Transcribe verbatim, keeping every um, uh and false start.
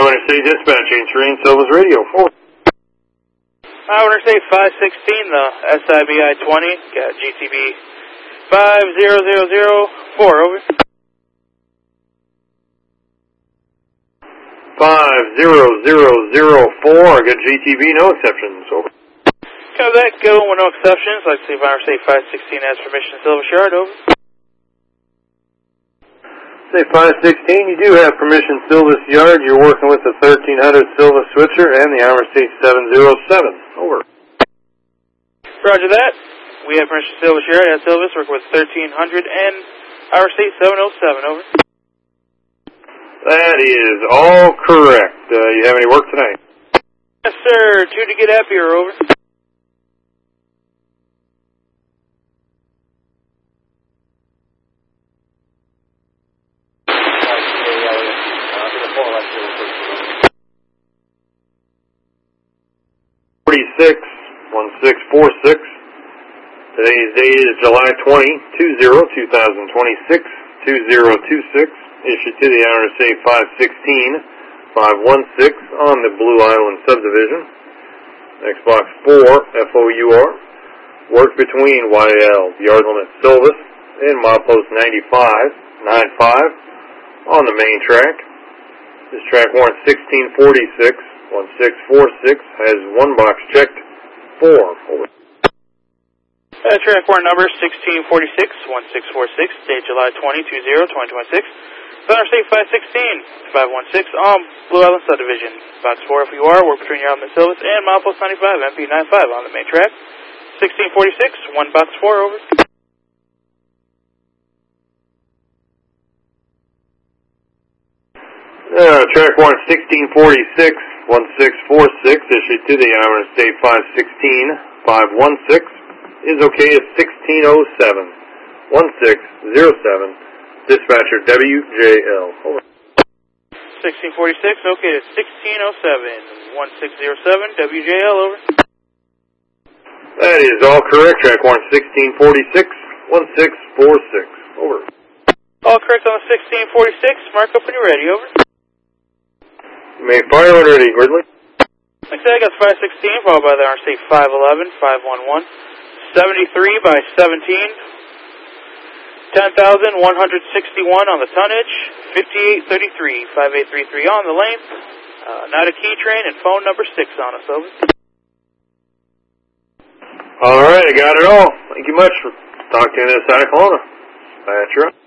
Interstate Dispatching, Terrain Silva's radio. Forward. Iowa Interstate five sixteen, the S I B I twenty, got G T B five zero zero zero four, over. five zero zero zero four, I got G T B, no exceptions, over. Copy that, go with no exceptions. Like to see if Iowa Interstate five sixteen has permission to Silva Shard, over. Say five sixteen, you do have permission Silva Yard. You're working with the thirteen hundred Silva Switcher and the Iowa Interstate seven oh seven. Over. Roger that. We have permission Silva Shard at Silvis, working with thirteen hundred and Iowa Interstate seven oh seven. Over. That is all correct. Uh, you have any work tonight? Yes, sir. Two to get happier. Over. forty-six, one six four six. Today's date is July twentieth, two thousand twenty-six, two zero two six. Issued to the Iowa Interstate five sixteen, five one six on the Blue Island subdivision. Next box four, F O U R. Work between Y L, Yard Limit Silvis, and milepost ninety-five, ninety-five on the main track. This track warrant sixteen forty-six, one six four six has one box checked, four. Over. Uh, track warrant number sixteen forty-six, one six four six, date July twentieth, twenty twenty-six. Interstate five sixteen, five one six on Blue Island subdivision. Box four F U R, work between Yard Limit Silvis and milepost ninety-five, M P ninety-five on the main track. sixteen forty-six, one box four, over. Uh, track warrant sixteen forty-six, one six four six, issued to the Iowa Interstate five sixteen, five one six, is okay at sixteen oh seven, one six zero seven, dispatcher W J L. Over. sixteen forty-six, okay at sixteen oh seven, one six zero seven, W J L, over. That is all correct, track warrant sixteen forty-six, one six four six, over. All correct on the sixteen forty-six, mark up when you're ready, over. You may fire when ready, Gridley. Like I said, I got five sixteen, followed by the Interstate five eleven, five one one, seventy-three by seventeen, ten thousand one hundred sixty-one on the tonnage, fifty-eight thirty-three, five eight three three on the length, uh, not a key train, and phone number six on us, over. All right, I got it all. Thank you much for talking to us out of Kelowna. That's right.